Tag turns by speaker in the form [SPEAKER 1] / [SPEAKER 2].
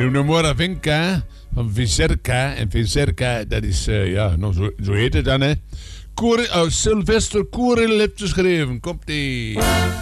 [SPEAKER 1] Leonora Vinca van Viserka. En Viserka, dat is, zo heet het dan, hè. Sylvester Koerel heeft geschreven. Komt-ie.